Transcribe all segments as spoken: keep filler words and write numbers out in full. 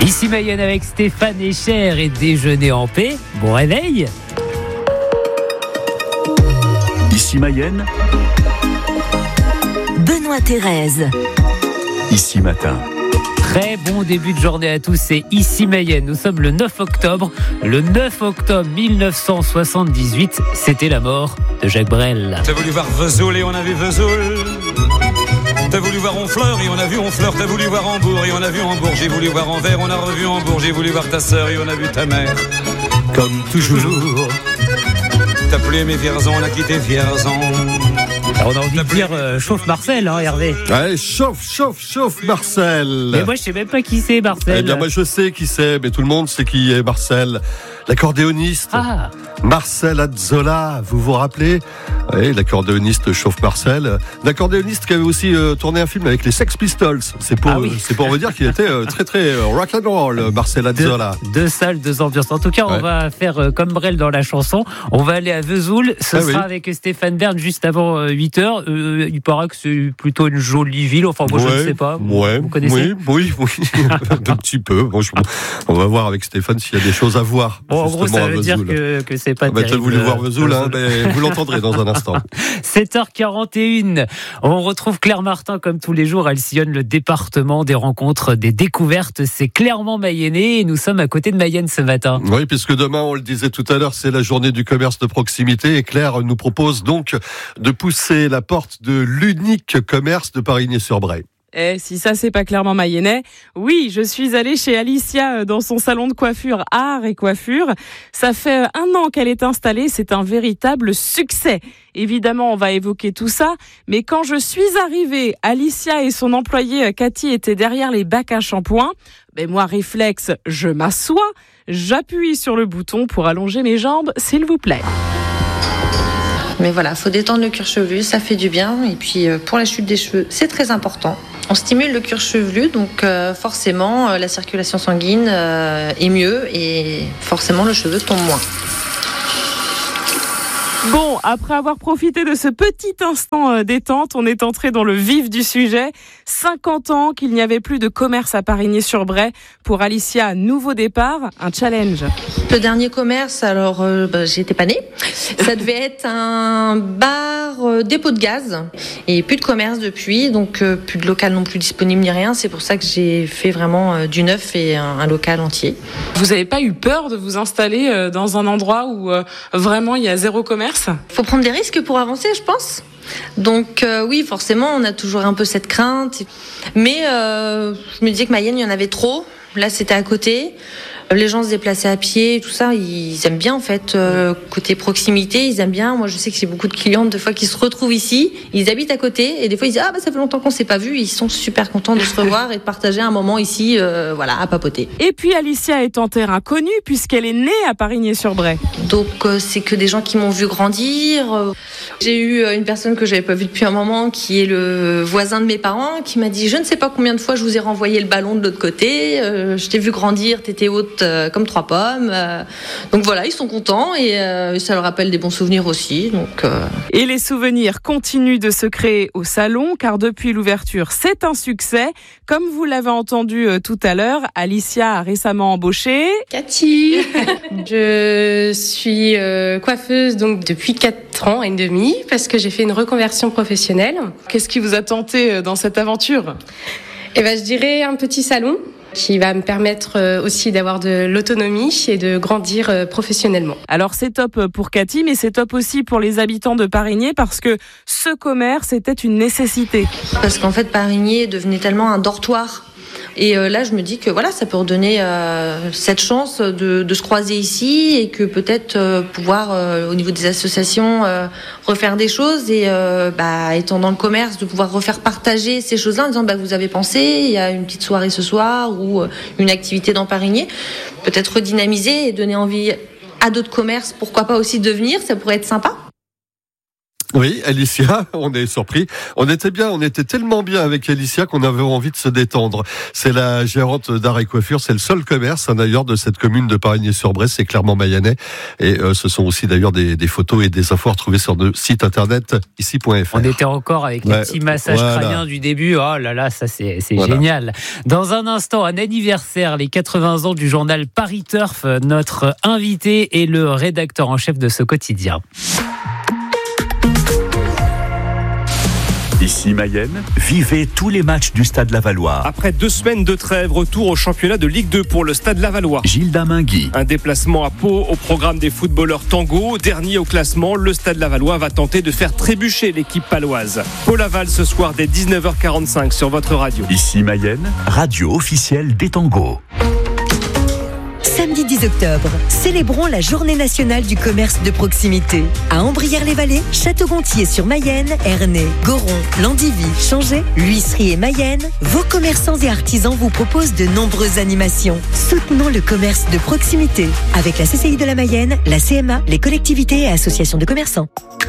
Ici Mayenne avec Stéphane et Cher et Déjeuner en paix. Bon réveil. Ici Mayenne, Benoît Thérèse. Ici Matin. Très bon début de journée à tous, c'est Ici Mayenne. Nous sommes le neuf octobre. Le neuf octobre mille neuf cent soixante-dix-huit, c'était la mort de Jacques Brel. T'as voulu voir Vesoul et on a vu Vesoul. T'as voulu voir Honfleur et on a vu Honfleur. T'as voulu voir Hambourg et on a vu Hambourg. J'ai voulu voir Anvers, on a revu Hambourg. J'ai voulu voir ta sœur et on a vu ta mère. Comme toujours. T'as plus aimé Vierzon, on a quitté Vierzon. Alors on a envie de dire euh, chauffe Marcel, hein, Hervé. Ouais, chauffe, chauffe, chauffe Marcel. Mais moi je sais même pas qui c'est Marcel. Eh bien moi je sais qui c'est, mais tout le monde sait qui est Marcel. L'accordéoniste. Ah. Marcel Azzola, vous vous rappelez? Oui, l'accordéoniste chauffe Marcel. L'accordéoniste qui avait aussi euh, tourné un film avec les Sex Pistols. C'est pour, ah oui. c'est pour vous dire qu'il était euh, très très euh, rock and roll, Marcel Azzola. Deux, deux salles, deux ambiances. En tout cas, on ouais. va faire euh, comme Brel dans la chanson. On va aller à Vesoul. Ce ah, sera oui. avec Stéphane Bern juste avant euh, huit heures. Euh, il paraît que c'est plutôt une jolie ville. Enfin, moi, ouais, je ne sais pas. Vous, ouais, vous connaissez? Oui, oui, oui. Un petit peu. Bon, je, on va voir avec Stéphane s'il y a des choses à voir. Bon, en gros, ça veut dire que, que c'est pas ah bah, terrible. T'as voulu voir Vesoul, hein, ben, vous l'entendrez dans un instant. sept heures quarante et une. On retrouve Claire Martin comme tous les jours. Elle sillonne le département des rencontres, des découvertes. C'est clairement mayennais et nous sommes à côté de Mayenne ce matin. Oui, puisque demain, on le disait tout à l'heure, c'est la journée du commerce de proximité et Claire nous propose donc de pousser la porte de l'unique commerce de Parigny-sur-Bray. Eh, si ça c'est pas clairement mayennais, oui, je suis allée chez Alicia dans son salon de coiffure Art et Coiffure. Ça fait un an qu'elle est installée, c'est un véritable succès. Évidemment, on va évoquer tout ça, mais quand je suis arrivée, Alicia et son employée Cathy étaient derrière les bacs à shampoing. Ben moi, réflexe, je m'assois, j'appuie sur le bouton pour allonger mes jambes, s'il vous plaît. Mais voilà, faut détendre le cuir chevelu, ça fait du bien. Et puis pour la chute des cheveux, c'est très important. On stimule le cuir chevelu, donc euh, forcément euh, la circulation sanguine euh, est mieux et forcément le cheveu tombe moins. Bon, après avoir profité de ce petit instant détente, on est entré dans le vif du sujet. cinquante ans qu'il n'y avait plus de commerce à Parigny-sur-Bray. Pour Alicia, nouveau départ, un challenge. Le dernier commerce, alors euh, bah, j'étais pas née. Ça devait être un bar euh, dépôt de gaz et plus de commerce depuis, donc euh, plus de local non plus disponible ni rien. C'est pour ça que j'ai fait vraiment euh, du neuf et un, un local entier. Vous n'avez pas eu peur de vous installer euh, dans un endroit où euh, vraiment il y a zéro commerce ? Il faut prendre des risques pour avancer, je pense. Donc euh, oui, forcément, on a toujours un peu cette crainte. Mais euh, je me disais que Mayenne, il y en avait trop. Là, c'était à côté. Les gens se déplaçaient à pied, tout ça, ils aiment bien en fait. Euh, côté proximité, ils aiment bien. Moi, je sais que j'ai beaucoup de clientes des fois qui se retrouvent ici. Ils habitent à côté et des fois ils disent ah bah ça fait longtemps qu'on s'est pas vu. Ils sont super contents de se revoir et de partager un moment ici, euh, voilà, à papoter. Et puis Alicia est en terrain connu puisqu'elle est née à Parigny-sur-Bray. Donc euh, c'est que des gens qui m'ont vu grandir. J'ai eu une personne que j'avais pas vue depuis un moment, qui est le voisin de mes parents, qui m'a dit je ne sais pas combien de fois je vous ai renvoyé le ballon de l'autre côté. Euh, je t'ai vu grandir, t'étais haute euh, comme trois pommes. Euh, donc voilà, ils sont contents et euh, ça leur rappelle des bons souvenirs aussi. Donc, euh... Et les souvenirs continuent de se créer au salon, car depuis l'ouverture, c'est un succès. Comme vous l'avez entendu euh, tout à l'heure, Alicia a récemment embauché Cathy. Je suis euh, coiffeuse donc depuis quatre ans et demi parce que j'ai fait une reconversion professionnelle. Qu'est-ce qui vous a tenté dans cette aventure ? Eh ben, je dirais un petit salon qui va me permettre aussi d'avoir de l'autonomie et de grandir professionnellement. Alors c'est top pour Cathy, mais c'est top aussi pour les habitants de Parigny parce que ce commerce était une nécessité. Parce qu'en fait, Parigny devenait tellement un dortoir. Et euh, là, je me dis que voilà, ça peut redonner euh, cette chance de, de se croiser ici et que peut-être euh, pouvoir, euh, au niveau des associations, euh, refaire des choses et euh, bah, étant dans le commerce, de pouvoir refaire partager ces choses-là en disant bah, vous avez pensé, il y a une petite soirée ce soir ou euh, une activité dans Parigny, peut-être redynamiser et donner envie à d'autres commerces, pourquoi pas aussi de venir, ça pourrait être sympa. Oui, Alicia, on est surpris. On était bien, on était tellement bien avec Alicia qu'on avait envie de se détendre. C'est la gérante d'Art et Coiffure, c'est le seul commerce hein, d'ailleurs de cette commune de Parigny-sur-Bresse, c'est Clermont-Mayennais. Et euh, ce sont aussi d'ailleurs des, des photos et des infos à retrouver sur le site internet ici point f r. On était encore avec les ouais, petits massages voilà. crâniens du début. Oh là là, ça c'est, c'est voilà. génial. Dans un instant, un anniversaire, les quatre-vingts ans du journal Paris Turf. Notre invité est le rédacteur en chef de ce quotidien. Ici Mayenne, vivez tous les matchs du Stade Lavallois. Après deux semaines de trêve, retour au championnat de Ligue deux pour le Stade Lavallois. Gilda Mingui. Un déplacement à Pau au programme des footballeurs tango. Dernier au classement, le Stade Lavallois va tenter de faire trébucher l'équipe paloise. Pau-Laval ce soir dès dix-neuf heures quarante-cinq sur votre radio. Ici Mayenne, radio officielle des tangos. Samedi dix octobre, célébrons la journée nationale du commerce de proximité. À Ambrières-les-Vallées, Château-Gontier-sur-Mayenne, Ernée, Goron, Landivy, Changé, l'Huisserie et Mayenne, vos commerçants et artisans vous proposent de nombreuses animations. Soutenons le commerce de proximité avec la C C I de la Mayenne, la C M A, les collectivités et associations de commerçants.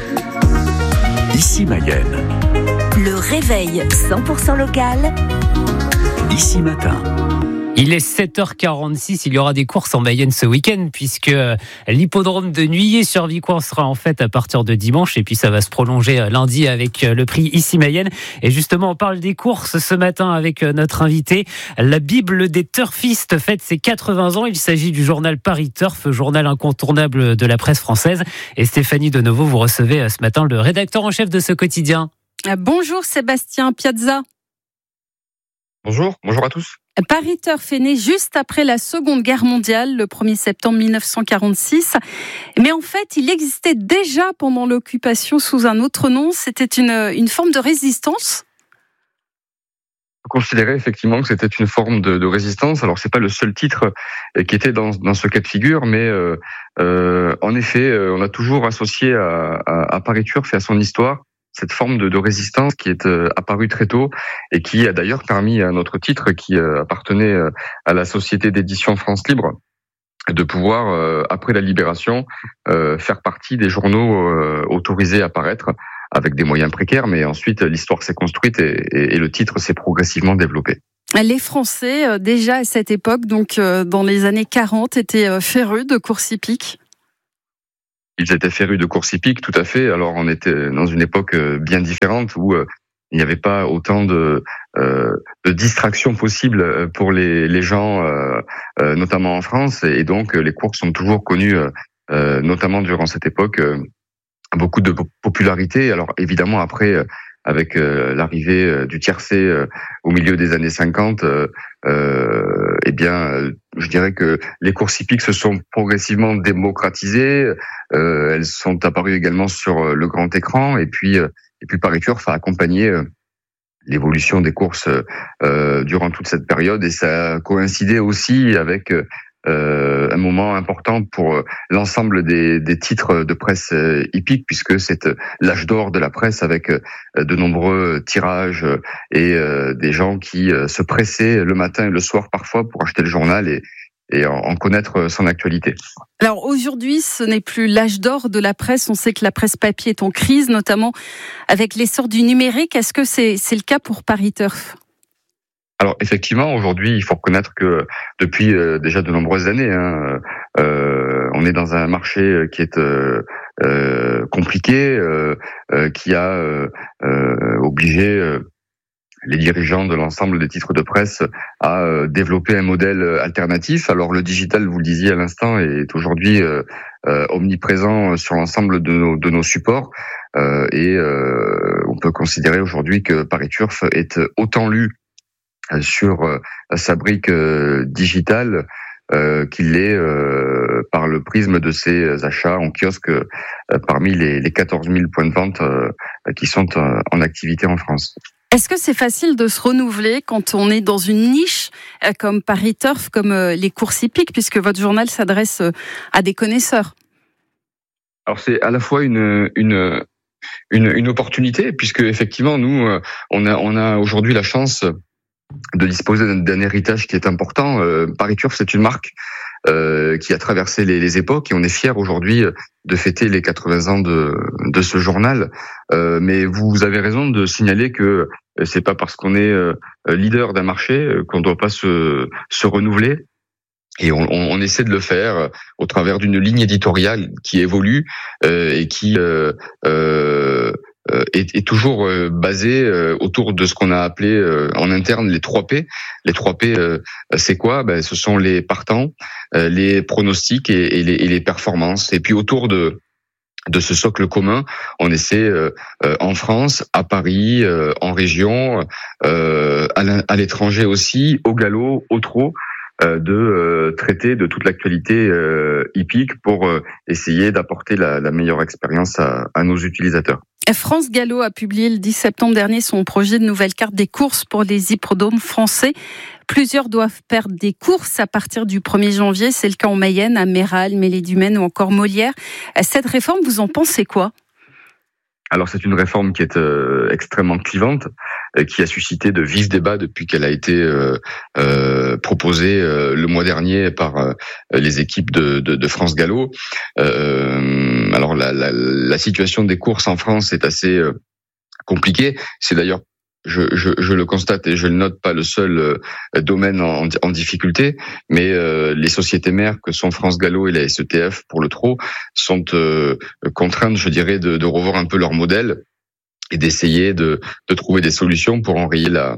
Ici Mayenne. Le réveil cent pour cent local. Ici Matin. Il est sept heures quarante-six, il y aura des courses en Mayenne ce week-end puisque l'hippodrome de Nuillé-sur-Vicoin sera en fait à partir de dimanche et puis ça va se prolonger lundi avec le prix Ici Mayenne. Et justement, on parle des courses ce matin avec notre invité. La Bible des turfistes fête ses quatre-vingts ans. Il s'agit du journal Paris Turf, journal incontournable de la presse française. Et Stéphanie Deneuve, vous recevez ce matin le rédacteur en chef de ce quotidien. Bonjour Sébastien Piazza. Bonjour, bonjour à tous. Paris Turf est né juste après la Seconde Guerre mondiale, le premier septembre mille neuf cent quarante-six. Mais en fait, il existait déjà pendant l'occupation sous un autre nom. C'était une, une forme de résistance. On considérait effectivement que c'était une forme de, de résistance. Alors, c'est pas le seul titre qui était dans, dans ce cas de figure, mais euh, euh, en effet, on a toujours associé à, à, à Paris Turf et à son histoire cette forme de, de résistance qui est euh, apparue très tôt et qui a d'ailleurs permis à notre titre qui euh, appartenait euh, à la société d'édition France Libre de pouvoir, euh, après la libération, euh, faire partie des journaux euh, autorisés à paraître avec des moyens précaires, mais ensuite l'histoire s'est construite et, et, et le titre s'est progressivement développé. Les Français, déjà à cette époque, donc dans les années quarante, étaient férus de course hippique. Ils étaient férus de course hippique, tout à fait. Alors, on était dans une époque bien différente où euh, il n'y avait pas autant de, euh, de distractions possibles pour les, les gens, euh, euh, notamment en France. Et donc, les courses sont toujours connues, euh, notamment durant cette époque, euh, beaucoup de popularité. Alors, évidemment, après, avec euh, l'arrivée euh, du tiercé euh, au milieu des années cinquante, euh, euh, eh bien, euh, je dirais que les courses hippiques se sont progressivement démocratisées. Euh, elles sont apparues également sur euh, le grand écran, et puis euh, et puis Paris Turf a accompagné euh, l'évolution des courses euh, durant toute cette période, et ça a coïncidé aussi avec euh, Euh, un moment important pour l'ensemble des, des titres de presse hippique, puisque c'est l'âge d'or de la presse avec de nombreux tirages et euh, des gens qui se pressaient le matin et le soir parfois pour acheter le journal et, et en connaître son actualité. Alors aujourd'hui, ce n'est plus l'âge d'or de la presse. On sait que la presse papier est en crise, notamment avec l'essor du numérique. Est-ce que c'est, c'est le cas pour Paris Turf ? Alors effectivement, aujourd'hui, il faut reconnaître que depuis euh, déjà de nombreuses années, hein, euh, on est dans un marché qui est euh, euh, compliqué, euh, euh, qui a euh, euh, obligé euh, les dirigeants de l'ensemble des titres de presse à euh, développer un modèle alternatif. Alors le digital, vous le disiez à l'instant, est aujourd'hui euh, euh, omniprésent sur l'ensemble de nos, de nos supports, euh, et euh, on peut considérer aujourd'hui que Paris Turf est autant lu sur euh, sa brique euh, digitale euh, qu'il l'est euh, par le prisme de ses achats en kiosque euh, parmi les, les quatorze mille points de vente euh, qui sont euh, en activité en France. Est-ce que c'est facile de se renouveler quand on est dans une niche euh, comme Paris Turf, comme euh, les courses hippiques, puisque votre journal s'adresse euh, à des connaisseurs ? Alors c'est à la fois une... une une, une opportunité, puisque effectivement nous euh, on a, on a aujourd'hui la chance de disposer d'un, d'un héritage qui est important. Euh, Paris Turf, c'est une marque euh, qui a traversé les, les époques, et on est fiers aujourd'hui de fêter les quatre-vingts ans de, de ce journal. Euh, mais vous avez raison de signaler que c'est pas parce qu'on est euh, leader d'un marché qu'on doit pas se, se renouveler. Et on, on, on essaie de le faire au travers d'une ligne éditoriale qui évolue euh, et qui euh, euh, est, est toujours euh, basée euh, autour de ce qu'on a appelé euh, en interne les trois P. Les trois P, euh, c'est quoi ? Ben, ce sont les partants, euh, les pronostics et, et, les, et les performances. Et puis autour de de ce socle commun, on essaie euh, euh, en France, à Paris, euh, en région, euh, à l'étranger aussi, au galop, au trot, euh, de euh, traiter de toute l'actualité euh, hippique pour euh, essayer d'apporter la, la meilleure expérience à, à nos utilisateurs. France Gallo a publié le dix septembre dernier son projet de nouvelle carte des courses pour les hippodromes français. Plusieurs doivent perdre des courses à partir du premier janvier. C'est le cas en Mayenne, à Méral, Mêlée-du-Maine ou encore Molière. Cette réforme, vous en pensez quoi ? Alors c'est une réforme qui est euh, extrêmement clivante, euh, qui a suscité de vifs débats depuis qu'elle a été euh, euh, proposée euh, le mois dernier par euh, les équipes de, de, de France Gallo. Euh, alors la, la, la situation des courses en France est assez euh, compliquée. C'est d'ailleurs Je, je, je le constate et je le note, pas le seul euh, domaine en, en difficulté, mais euh, les sociétés mères que sont France Gallo et la S E T F pour le trot sont euh, contraintes, je dirais, de, de revoir un peu leur modèle et d'essayer de, de trouver des solutions pour enrayer la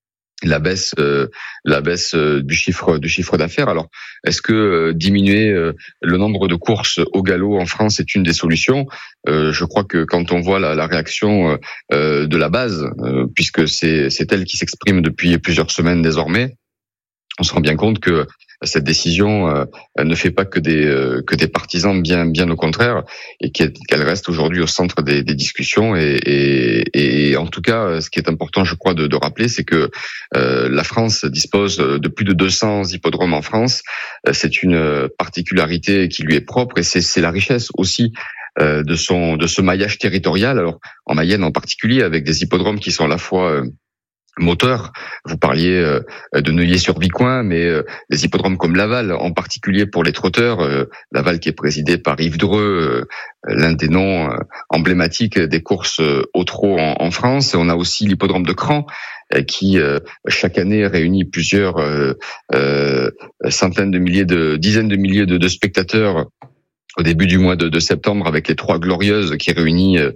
la baisse euh, la baisse euh, du chiffre du chiffre d'affaires. Alors est-ce que euh, diminuer euh, le nombre de courses au galop en France est une des solutions ? euh, je crois que quand on voit la, la réaction euh, de la base, euh, puisque c'est c'est elle qui s'exprime depuis plusieurs semaines désormais, on se rend bien compte que cette décision euh, ne fait pas que des euh, que des partisans, bien bien au contraire, et qu'elle reste aujourd'hui au centre des, des discussions. Et, et, et en tout cas, ce qui est important, je crois, de, de rappeler, c'est que euh, la France dispose de plus de deux cents hippodromes en France. C'est une particularité qui lui est propre, et c'est, c'est la richesse aussi euh, de son de ce maillage territorial. Alors en Mayenne en particulier, avec des hippodromes qui sont à la fois euh, moteur. Vous parliez euh, de Neuilly-sur-Vicoin, mais euh, des hippodromes comme Laval, en particulier pour les trotteurs. Euh, Laval qui est présidé par Yves Dreux, euh, l'un des noms euh, emblématiques des courses euh, au trot en, en France. Et on a aussi l'hippodrome de Cran, euh, qui euh, chaque année réunit plusieurs euh, euh, centaines de milliers, de dizaines de milliers de, de spectateurs au début du mois de, de septembre, avec les Trois Glorieuses, qui réunit euh,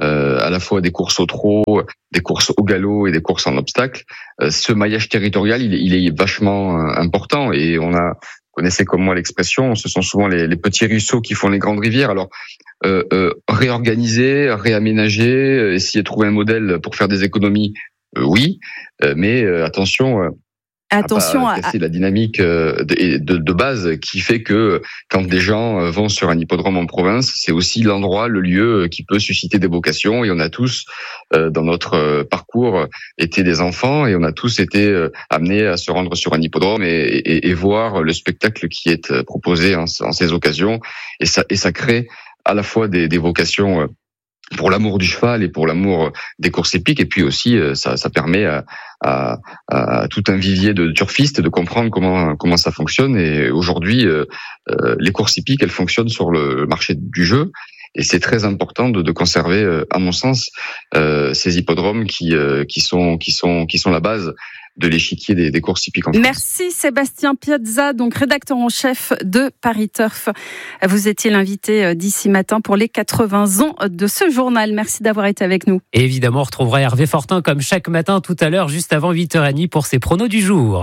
à la fois des courses au trot, des courses au galop et des courses en obstacle. Euh, ce maillage territorial, il, il est vachement euh, important, et on a, vous connaissez comme moi l'expression, ce sont souvent les, les petits ruisseaux qui font les grandes rivières. Alors euh, euh, réorganiser, réaménager, euh, essayer de trouver un modèle pour faire des économies, euh, oui, euh, mais euh, attention. Euh, Attention à casser la dynamique de, de, de base qui fait que quand des gens vont sur un hippodrome en province, c'est aussi l'endroit, le lieu qui peut susciter des vocations. Et on a tous, dans notre parcours, été des enfants, et on a tous été amenés à se rendre sur un hippodrome et, et, et voir le spectacle qui est proposé en, en ces occasions. Et ça, et ça crée à la fois des, des vocations pour l'amour du cheval et pour l'amour des courses hippiques, et puis aussi ça, ça permet à, à, à tout un vivier de turfistes de comprendre comment comment ça fonctionne. Et aujourd'hui, euh, les courses hippiques, elles fonctionnent sur le marché du jeu, et c'est très important de, de conserver, à mon sens, euh, ces hippodromes qui euh, qui sont qui sont qui sont la base de l'échiquier des, des courses hippiques en France. Merci Sébastien Piazza, donc rédacteur en chef de Paris Turf. Vous étiez l'invité d'ici matin pour les quatre-vingts ans de ce journal. Merci d'avoir été avec nous. Et évidemment, on retrouvera Hervé Fortin comme chaque matin tout à l'heure, juste avant huit heures trente pour ses pronos du jour.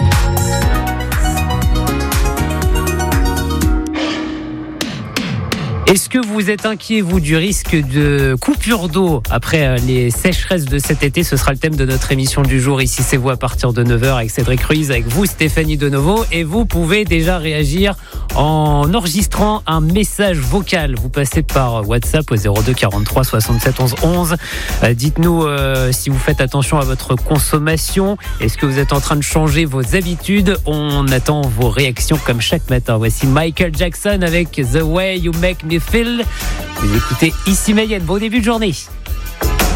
Est-ce que vous êtes inquiet, vous, du risque de coupure d'eau après les sécheresses de cet été ? Ce sera le thème de notre émission du jour. Ici, c'est vous à partir de neuf heures avec Cédric Ruiz, avec vous, Stéphanie Denovo. Et vous pouvez déjà réagir en enregistrant un message vocal. Vous passez par WhatsApp au zéro deux quarante-trois soixante-sept onze onze. Euh, dites-nous euh, si vous faites attention à votre consommation. Est-ce que vous êtes en train de changer vos habitudes ? On attend vos réactions comme chaque matin. Voici Michael Jackson avec The Way You Make Me Feel. Vous écoutez Ici Mayenne. Bon début de journée.